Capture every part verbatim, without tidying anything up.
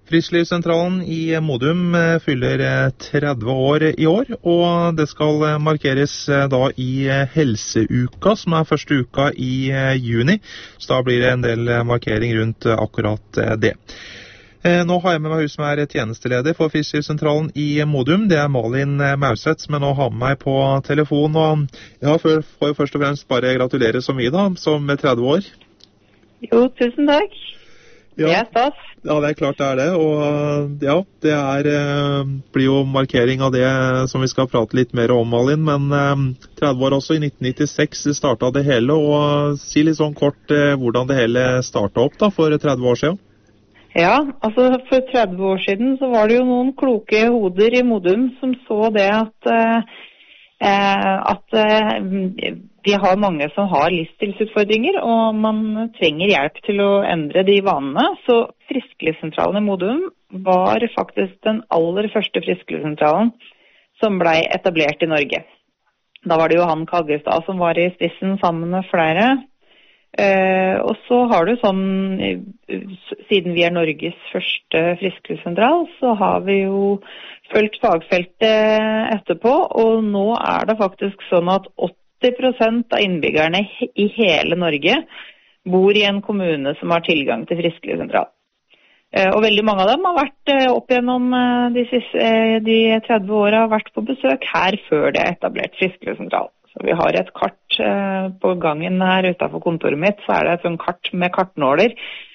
Frisklivssentralen i Modum fyller tretti år i år, og det skal markeres da i helseuka, som er første uka i juni. Så da blir det en del markering rundt akkurat det. Nå har jeg med meg hun som er tjenesteleder for Frisklivssentralen i Modum. Det er Malin Mauseth, som jeg nå har med meg på telefon. Og ja, får jeg først og fremst bare gratulere så mye da, som tretti år. Jo, tusen takk. Ja. Det er stas. Ja, det er klart det er det, og ja, det er, blir jo markering av det som vi skal prate litt mer om, Malin, men tretti år også, i nitten nittiseks startet det hele, og si litt sånn kort hvordan det hele startet opp da, for tretti år siden. Ja, altså for tretti år siden så var det jo noen kloke hoder i Modum som så det at, eh, at eh, vi har mange som har livsstilsutfordringer, og man trenger hjelp til å endre de vanene. Så Frisklivssentralen i Modum var faktisk den aller første Frisklivssentralen som ble etablert i Norge. Da var det Johan Kaggestad som var i spissen sammen med flere. Eh, og så har du sånn, siden vi er Norges første Frisklivssentral, så har vi jo fulgt fagfeltet etterpå, og nå er det faktisk sånn at åtti prosent av innbyggerne i hele Norge bor i en kommune som har tilgang til Frisklivssentral. Og veldig mange av dem har vært opp gjennom de, siste, de tretti årene har vært på besøk her før det er etablert Frisklivssentral. Så vi har et kart på gangen her utenfor kontoret mitt, så er det et sånn kart med kartnåler,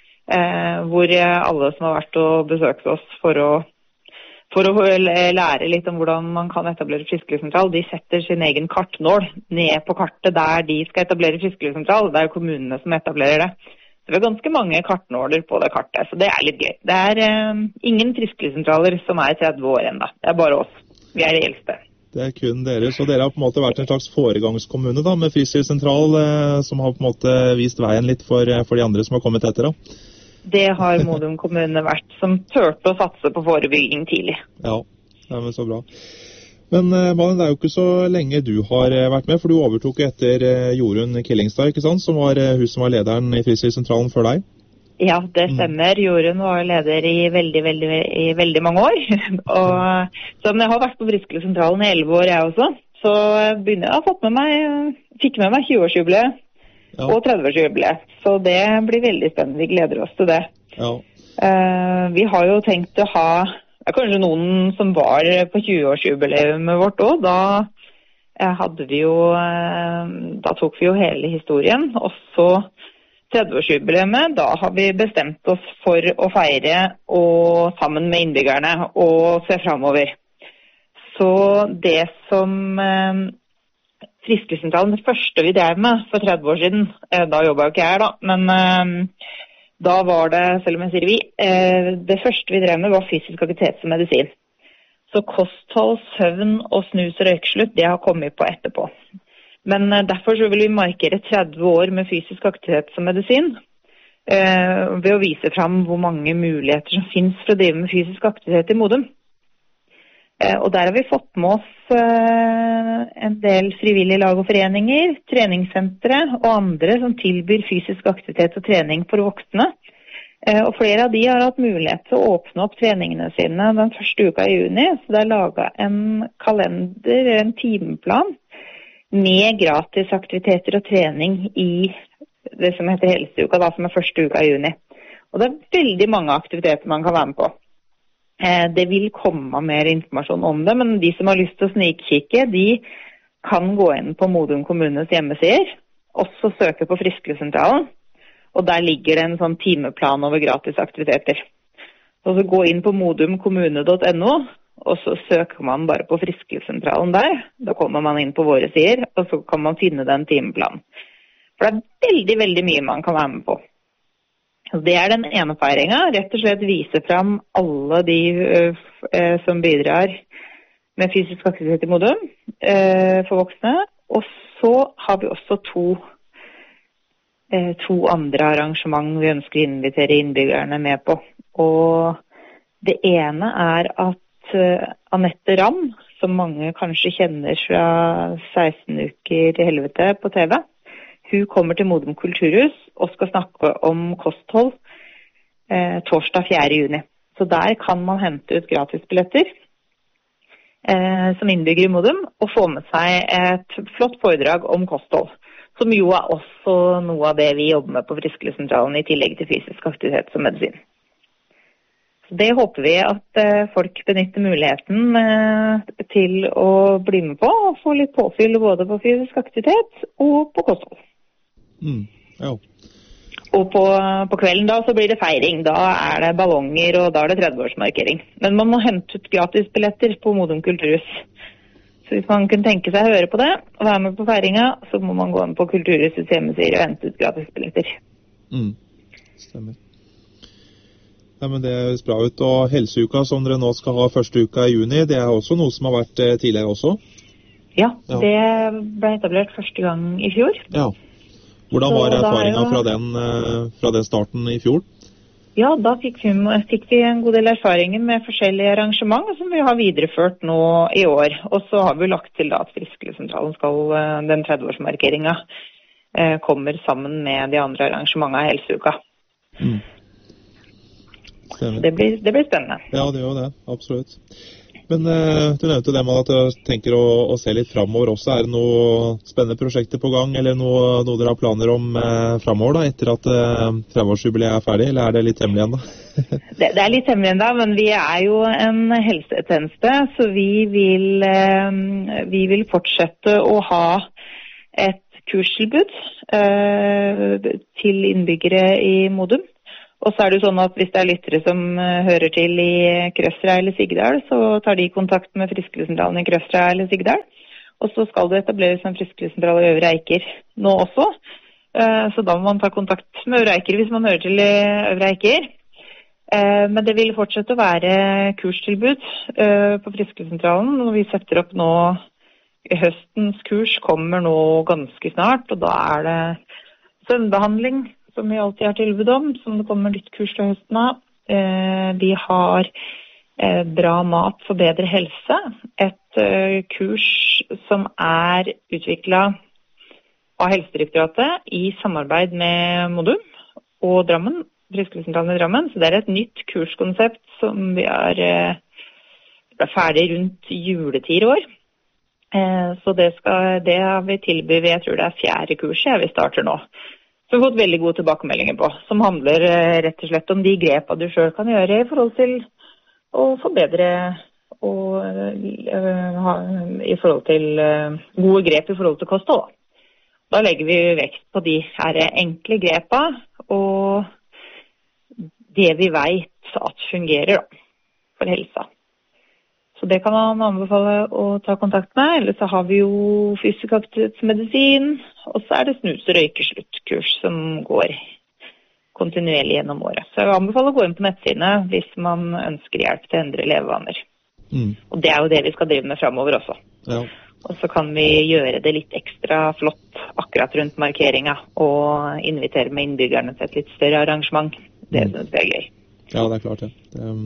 hvor alle som har vært og besøkt oss for å For å lære litt om hvordan man kan etablere Frisklivssentral, de setter sin egen kartnål ned på kartet der de skal etablere Frisklivssentral. Det er jo kommunene som etablerer det. Det er ganske mange kartnåler på det kartet, så det er litt gøy. Det er eh, ingen Frisklivssentraler som er tretti år enda. Det er bare oss. Vi er de eldste. Det er kun dere, så dere har på en måte vært en slags foregangskommune da, med Frisklivssentral, eh, som har på en måte vist veien litt for, for de andre som har kommet etter da. Det har Modum kommune vært, som tørte å satse på forebygging tidlig. Ja, det er så bra. Men Malin, det er jo ikke så lenge du har vært med, for du overtok etter Jorunn Killingstad, ikke sant? Som var hun som var lederen i Frisklivssentralen før deg. Ja, det stemmer. Jorunn var leder i veldig, veldig, i veldig mange år. Og så jeg har vært på Frisklivssentralen i elleve år, jeg også. Så begynner jeg å ha fått med meg, fikk med meg tjue-årsjubileet. Ja. Og tretti-årsjubileet. Så det blir veldig spennende. Vi gleder oss til det. Ja. Uh, vi har jo tenkt å ha, det er kanskje noen som var på tjue-årsjubileet med vårt også. Da uh, hadde vi jo, uh, da tok vi jo hele historien. Og så tretti-årsjubileet, da har vi bestemt oss for å feire og sammen med innbyggerne og se fremover. Så det som... Uh, Frisklivssentralen, det første vi drev med for tretti år siden, da jobbet jo ikke jeg da, men eh, da var det, selv om jeg sier vi, eh, det første vi drev med var fysisk aktivitet som medisin. Så kosthold, søvn og snus og røykeslutt, det har kommet på etterpå. Men eh, derfor så vil vi markere tretti år med fysisk aktivitet som medisin, eh, ved å vise frem hvor mange muligheter som finnes for å drive med fysisk aktivitet i Modum. Og der har vi fått med oss en del frivillige lag og foreninger, treningssentre og andre som tilbyr fysisk aktivitet og trening for voksne. Og flere av de har hatt mulighet til å åpne opp treningene sine den første uka i juni, så det er laget en kalender, en timeplan med gratis aktiviteter og trening i det som heter helseuka, da, som er første uka i juni. Og det er veldig mange aktiviteter man kan være med på. Det vil komme mer informasjon om det, men de som har lyst til å snikkikke, de kan gå inn på Modum kommunes hjemmesider, også søke på Frisklivssentralen, og der ligger det en sånn timeplan over gratis aktiviteter. Og så gå inn på modumkommune punktum no, og så søker man bare på Frisklivssentralen der. Da kommer man inn på våre sider, og så kan man finne den timeplanen. For det er veldig, veldig mye man kan være med på. Det er den ene feiringen, rett og slett vise frem alle de uh, som bidrar med fysisk aktivitet i Modum uh, for voksne. Og så har vi også to, uh, to andre arrangement vi ønsker å invitere innbyggerne med på. Og det ene er at uh, Anette Ramm, som mange kanskje kjenner fra seksten uker til helvete på T V, hun kommer til Modum kulturhus og skal snakke om kosthold eh, torsdag fjerde juni. Så der kan man hente ut gratisbilletter eh, som innbygger i Modum, og få med seg et flott foredrag om kosthold, som jo er også noe av det vi jobber med på Frisklivssentralen i tillegg til fysisk aktivitet som medisin. Så det håper vi at eh, folk benytter muligheten eh, til å bli med på, og få litt påfyll både på fysisk aktivitet og på kosthold. Mm, ja. Og på, på kvelden da så blir det feiring, da er det ballonger og da er det tredve-årsmarkering. Men man må hente ut gratisbilletter på Modum Kulturhus. Så hvis man kunne tenke seg å høre på det og være med på feiringa, så må man gå inn på Kulturhusets hjemmesider og hente ut gratisbilletter. Mm, stemmer. Ja, men det høres bra ut, og helseuka som dere nå skal ha første uka i juni, det er også noe som har vært eh, tidligere også? Ja, ja, det ble etablert første gang i fjor. Ja. Hvordan var erfaringen jo... fra, den, eh, fra den starten i fjor? Ja, da fikk vi, fikk vi en god del erfaringer med forskjellige arrangement som vi har videreført nå i år. Og så har vi lagt til da at Frisklivssentralen skal, den tredve-årsmarkeringen, eh, kommer sammen med de andre arrangementene av helseuka. Mm. Det blir, det blir spennende. Ja, det gjør det, absolutt. Men eh, du nevnte det med at du tenker å, å se litt fremover også. Er det noen spennende prosjekter på gang, eller noe, noe dere har planer om eh, fremover da, etter at eh, tredve-årsjubileet er ferdig, eller er det litt hemmelig ennå? det, det er litt hemmelig ennå, men vi er jo en helsetjeneste, så vi vil, eh, vi vil fortsette å ha et kurstilbud eh, til innbyggere i Modum. Og så er det jo sånn at hvis det er lyttere som hører til i Krøstra eller Sigdal, så tar de kontakt med Frisklivssentralen i Krøstra eller Sigdal. Og så skal det etableres en Frisklivssentral i Øvre Eiker nå også. Så da må man ta kontakt med Øvre Eiker hvis man hører til i Øvre Eiker. Men det vil fortsette å være kurstilbud på Frisklivssentralen. Og vi setter opp nå, høstens kurs kommer nå ganske snart, og da er det søvnbehandling, som vi alltid har tilbud om, som det kommer nytt kurs til høsten av. Eh, vi har eh, bra mat for bedre helse. Et eh, kurs som er utviklet av Helsedirektoratet i samarbeid med Modum og Drammen, Frisklivssentralen i Drammen. Så det er et nytt kurskonsept som vi er, eh, er ferdig rundt juletid i år. Eh, så det, skal, det har vi tilbyr, jeg tror det er fjerde kurset vi starter nå. Så vi har fått veldig gode tilbakemeldinger på, som handler eh, rett og slett om de grepene du selv kan gjøre i forhold til å forbedre og uh, ha, i forhold til uh, gode grep i forhold til kosthold. Da legger vi vekt på de her enkle grepene og det vi vet at fungerer da, for helsa. Så det kan man anbefale å ta kontakt med, eller så har vi jo fysisk aktivitetsmedisin, og så er det snus- og røykesluttkurs som går kontinuerlig gjennom året. Så jeg anbefaler å gå inn på nettsidene hvis man ønsker hjelp til å endre levevaner. Mm. Og det er jo det vi skal drive med fremover også. Ja. Og så kan vi gjøre det litt ekstra flott akkurat rundt markeringen, og invitere med innbyggerne til et litt større arrangement. Det mm. synes jeg er gøy. Ja, det er klart det. det er...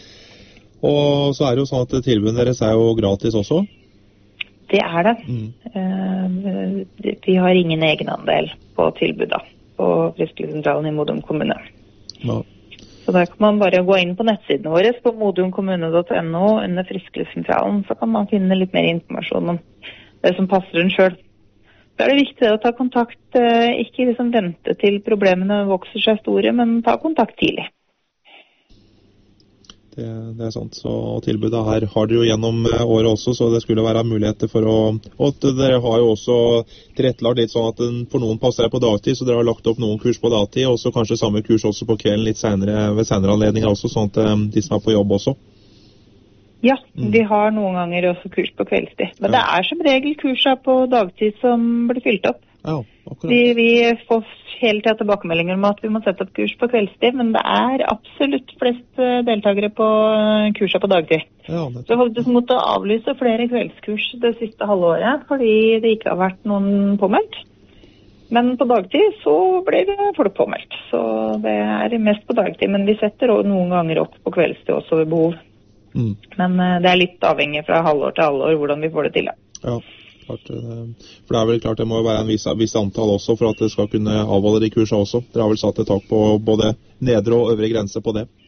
Og så er det jo sånn at tilbudet deres er jo gratis også? Det er det. Mm. Vi har ingen egenandel på tilbudet på Frisklivssentralen i Modum kommune. Ja. Så der kan man bare gå inn på nettsidene våre på modumkommune punktum no under Frisklivssentralen, så kan man finne litt mer informasjon om det som passer en selv. Så er det viktig å ta kontakt, ikke liksom vente til problemene vokser seg store, men ta kontakt tidlig. Det, det er sant, så tilbudet her har dere jo gjennom året også, så det skulle være muligheter for å, og dere har jo også tilrettelagt litt sånn at for noen passer det på dagtid, så dere har lagt opp noen kurs på dagtid, og så kanskje samme kurs også på kvelden litt senere, ved senere anledninger også, sånn at de som er på jobb også. Ja, mm. vi har noen ganger også kurs på kveldstid, men ja. Det er som regel kurser på dagtid som blir fylt opp. Ja, akkurat. Vi, vi får hele tiden tilbakemeldinger om at vi må sette opp kurs på kveldstid, men det er absolutt flest deltakere på kurser på dagtid. Ja, så vi har faktisk måttet avlyse flere kveldskurs det siste halvåret, fordi det ikke har vært noen påmeldt. Men på dagtid så blir det folk påmeldt, så det er mest på dagtid, men vi setter noen ganger opp på kveldstid også ved behov. Mm. Men det er litt avhengig fra halvår til halvår hvordan vi får det til. Da. Ja. Klart, for det er vel klart det må jo være en viss, viss antall også for at det skal kunne avholde de kursene også. Dere har vel satt et tak på både nedre og øvre grense på det?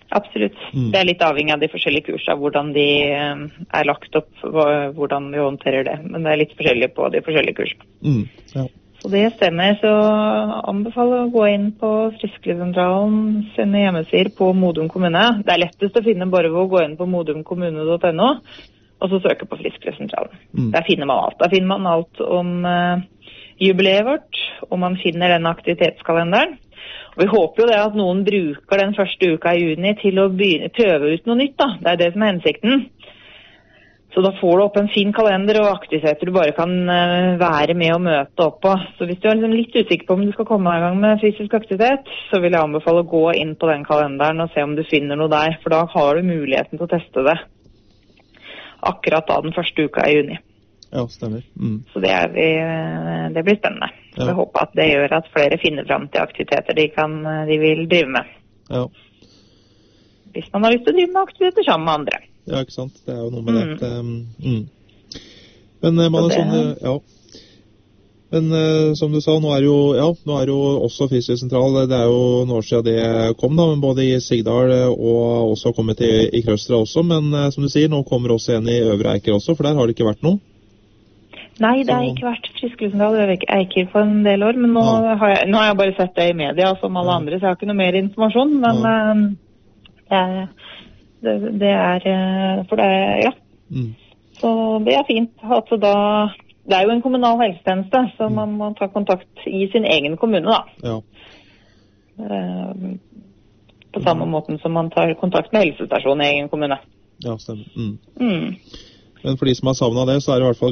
Absolutt. Mm. Det er litt avhengig av de forskjellige kursene, hvordan de er lagt opp, hvordan vi håndterer det. Men det er litt forskjellig på de forskjellige kursene. Mm. Ja. Så det stemmer, så anbefaler å gå inn på Frisklivssentralen sine hjemmesider på Modum kommune. Det er lettest å finne bare ved å gå inn på modum kommune punktum no, og så søke på Frisklivssentralen. Mm. Der finner man alt. Der finner man alt om uh, jubileet vårt, og man finner denne aktivitetskalenderen. Og vi håper jo det at noen bruker den første uka i juni til å begynne, prøve ut noe nytt, da. Det er det som er hensikten. Så da får du opp en fin kalender og aktiviteter du bare kan uh, være med og møte opp på. Så hvis du er liksom litt usikker på om du skal komme i gang med fysisk aktivitet, så vil jeg anbefale å gå inn på den kalenderen og se om du finner noe der, for da har du muligheten til å teste det akkurat da den første uka i juni. Ja, stemmer. Mm. Så det, er vi, det blir spennende. Ja. Vi håper at det gjør at flere finner frem til aktiviteter de, kan, de vil drive med. Ja. Hvis man har lyst til å drive med aktiviteter sammen med andre. Ja, ikke sant? Det er jo noe med mm. det. Mm. Men man er sånn, ja. Men uh, som du sa, nå er jo, ja, nå er jo også Frisklivssentral, det er jo noen år siden det kom da, men både i Sigdal og også kommet i, i Krøstra også, men uh, som du sier, nå kommer også en i Øvre Eiker også, for der har det ikke vært noe. Nei, det har ikke vært Frisklivssentral Øvre Eiker for en del år, men nå, ja. har jeg, nå har jeg bare sett det i media som alle ja. andre, så jeg har ikke noe mer informasjon, men ja. uh, jeg... Det, det er, for det, ja. Mm. Så det er fint. Altså da, det er jo en kommunal helsetjeneste, så mm. man må ta kontakt i sin egen kommune, da. Ja. På samme mm. måten som man tar kontakt med helsestasjonen i egen kommune. Ja, stemmer. Mm. Mm. Men for de som har savnet det, så er det i hvert fall